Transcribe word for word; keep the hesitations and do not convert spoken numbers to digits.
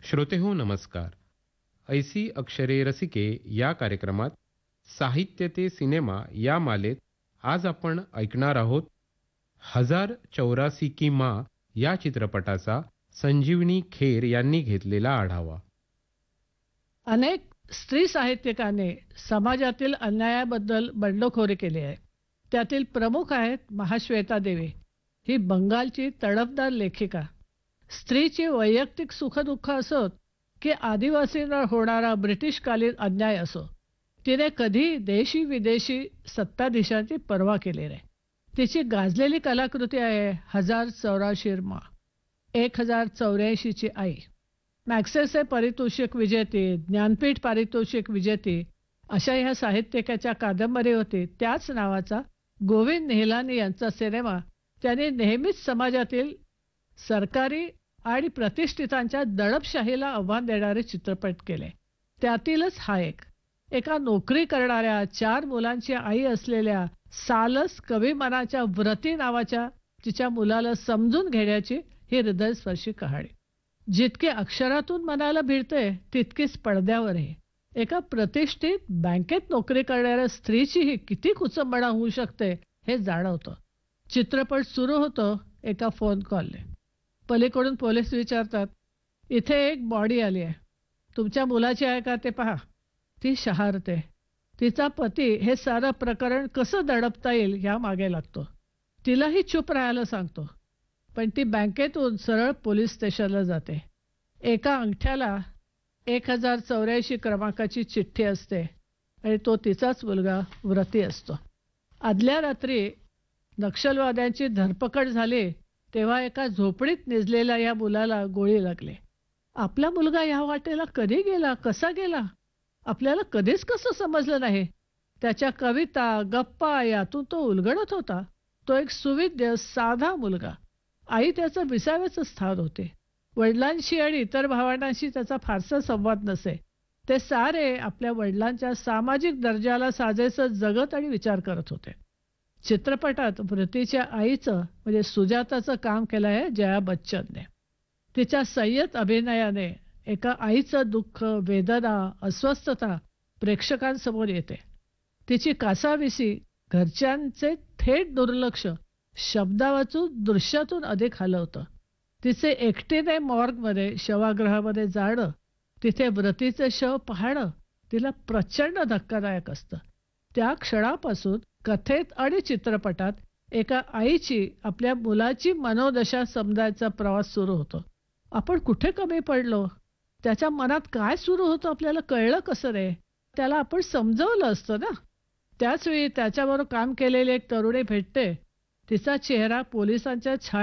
श्रोते हो नमस्कार. ऐसी अक्षरे रसिके या कार्यक्रमात साहित्य ते सिनेमा या मालेत आज आपण ऐकणार आहोत हजार चौरासी की माँ या चित्रपटाचा संजीवनी खेर यांनी घेतलेला आढावा. अनेक स्त्री साहित्यिकांनी समाजातील अन्यायाबद्दल बंडखोरी केली आहे. त्यातील प्रमुख आहेत महाश्वेता देवी. ही बंगालची तडफदार लेखिका. स्त्रीची वैयक्तिक सुखदुःख असोत की आदिवासींवर होणारा ब्रिटिशकालीन अन्याय असो, तिने कधी देशी विदेशी सत्ताधीशांची पर्वा केली नाही. तिची गाजलेली कलाकृती आहे हजार चौराशी माँ, एक हजार चौऱ्याऐंशीची आई. मॅक्सेसे पारितोषिक विजेती, ज्ञानपीठ पारितोषिक विजेती अशा ह्या साहित्यिकाच्या कादंबरी होती. त्याच नावाचा गोविंद निहलानी यांचा सिनेमा त्यांनी नेहमीच समाजातील सरकारी आणि प्रतिष्ठितांच्या दडपशाहीला आव्हान देणारे चित्रपट केले. त्यातीलच हा एक. एका नोकरी करणाऱ्या चार मुलांची आई असलेल्या सालस कविमनाच्या व्रती नावाच्या तिच्या मुलाला समजून घेण्याची ही हृदयस्पर्शी कहाणी. जितके अक्षरातून मनाला भिडते तितकीच पडद्यावरही. एका प्रतिष्ठित बँकेत नोकरी करणाऱ्या स्त्रीची ही किती कुचंबणा होऊ शकते हे जाणवतं. चित्रपट सुरू होतो एका फोन कॉलने. पलीकडून पोलीस विचारतात, इथे एक बॉडी आली आहे, तुमच्या मुलाची आहे का ते पहा. ती शहारते. तिचा पती हे सारं प्रकरण कसं दडपता येईल ह्या मागे लागतो. तिलाही चूप राहायला सांगतो, पण ती बँकेतून सरळ पोलीस स्टेशनला जाते. एका अंगठ्याला एक हजार चौऱ्याऐंशी क्रमांकाची चिठ्ठी असते आणि तो तिचाच मुलगा व्रती असतो. आदल्या रात्री नक्षलवाद्यांची धरपकड झाली तेव्हा एका झोपडीत निजलेल्या या मुलाला गोळी लागली. आपला मुलगा ह्या वाटेला कधी गेला, कसा गेला, आपल्याला कधीच कसं समजलं नाही. त्याच्या कविता गप्पा यातून तो उलगडत होता. तो एक सुविद्य साधा मुलगा. आई त्याचं विसाव्याचं स्थान होते. वडिलांशी आणि इतर भावंडांशी त्याचा फारसा संवाद नसे. ते सारे आपल्या वडिलांच्या सामाजिक दर्जाला साजेसं जगत आणि विचार करत होते. चित्रपटात व्रतीच्या आईचं म्हणजे सुजाताचं काम केलं आहे जया बच्चनने. तिच्या संयत अभिनयाने एका आईचं दुःख, वेदना, अस्वस्थता प्रेक्षकांसमोर येते. तिची कासाविसी, घरच्यांचे थेट दुर्लक्ष शब्दावाचून दृश्यातून अधिक हलवतं. तिचे एकटीने मॉर्गमध्ये शवागृहामध्ये जाणं, तिथे व्रतीचे शव पाहणं तिला प्रचंड धक्कादायक असतं. त्या क्षणापासून कथेत आणि चित्रपटात एका आईची आपल्या मुलाची मनोदशा समजायचा प्रवास सुरू होतो. आपण कुठे कमी पडलो, त्याच्या मनात काय सुरू होतं आपल्याला कळलं कसं रे, त्याला आपण समजवलं असतं ना. त्याचवेळी त्याच्याबरोबर काम केलेली एक तरुणी भेटते. तिचा चेहरा पोलिसांच्या छाया